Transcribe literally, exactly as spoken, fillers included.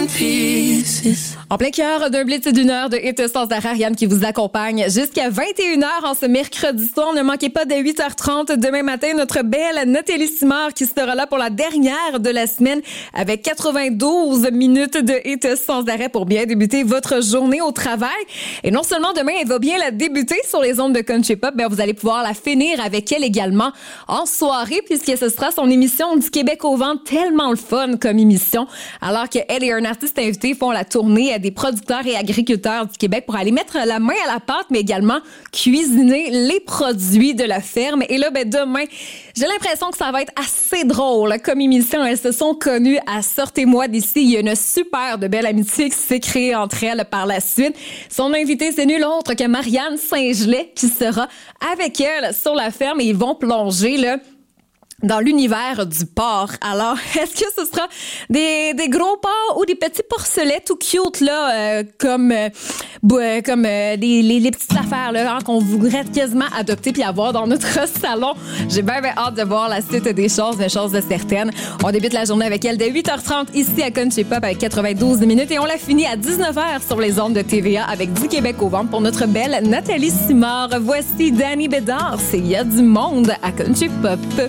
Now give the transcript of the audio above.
En plein cœur d'un blitz d'une heure de hit sans arrêt, Ariane qui vous accompagne jusqu'à vingt et une heures en ce mercredi soir. Ne manquez pas dès huit heures trente demain matin notre belle Nathalie Simard qui sera là pour la dernière de la semaine avec quatre-vingt-douze minutes de hit sans arrêt pour bien débuter votre journée au travail. Et non seulement demain, elle va bien la débuter sur les ondes de Country Pop, mais vous allez pouvoir la finir avec elle également en soirée puisque ce sera son émission du Québec au vent, tellement le fun comme émission. Alors qu'elle et un artiste invité font la tournée à des producteurs et agriculteurs du Québec pour aller mettre la main à la pâte, mais également cuisiner les produits de la ferme. Et là, ben demain, j'ai l'impression que ça va être assez drôle comme émission. Elles se sont connues à Sortez-moi d'ici. Il y a une super de belle amitié qui s'est créée entre elles par la suite. Son invité, c'est nul autre que Marianne Saint-Gelais qui sera avec elle sur la ferme et ils vont plonger là dans l'univers du porc. Alors, est-ce que ce sera des, des gros porcs ou des petits porcelets tout cute, là, euh, comme, euh, bah, comme euh, les, les, les petites affaires là, hein, qu'on voudrait quasiment adopter puis avoir dans notre salon? J'ai bien, bien hâte de voir la suite des choses, des choses de certaines. On débute la journée avec elle dès huit heures trente ici à Country Pop avec quatre-vingt-douze minutes et on la finit à dix-neuf heures sur les ondes de T V A avec du Québec au ventre pour notre belle Nathalie Simard. Voici Danny Bédard. C'est Il y a du monde à Country Pop.